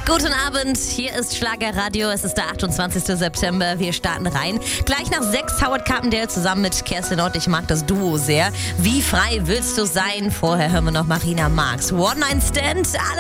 Guten Abend, hier ist Schlagerradio. Es ist der 28. September. Wir starten rein. Gleich nach 6 Howard Carpendale zusammen mit Kerstin Ott. Ich mag das Duo sehr. Wie frei willst du sein? Vorher hören wir noch Marina Marx. One Night Stand.